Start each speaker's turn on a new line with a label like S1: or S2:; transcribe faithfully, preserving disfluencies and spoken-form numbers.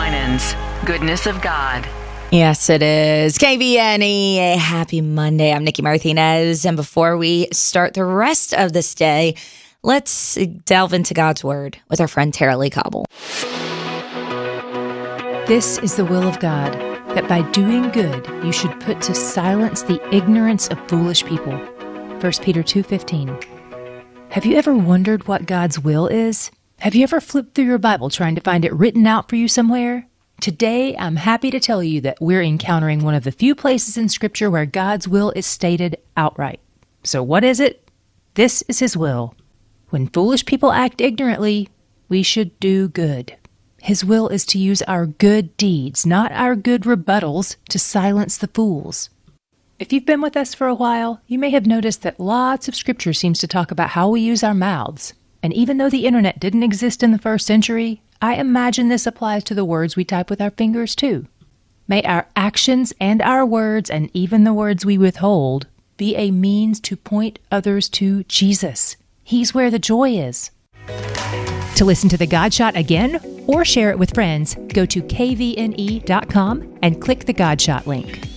S1: Winans, Goodness of God.
S2: Yes, it is. K V N E, a happy Monday. I'm Nikki Martinez. And before we start the rest of this day, let's delve into God's Word with our friend Tara Lee Cobble.
S3: This is the will of God, that by doing good you should put to silence the ignorance of foolish people. First Peter two fifteen. Have you ever wondered what God's will is? Have you ever flipped through your Bible trying to find it written out for you somewhere? Today, I'm happy to tell you that we're encountering one of the few places in Scripture where God's will is stated outright. So what is it? This is His will. When foolish people act ignorantly, we should do good. His will is to use our good deeds, not our good rebuttals, to silence the fools. If you've been with us for a while, you may have noticed that lots of Scripture seems to talk about how we use our mouths. And even though the internet didn't exist in the first century, I imagine this applies to the words we type with our fingers too. May our actions and our words, and even the words we withhold, be a means to point others to Jesus. He's where the joy is. To listen to the God Shot again or share it with friends, go to K V N E dot com and click the God Shot link.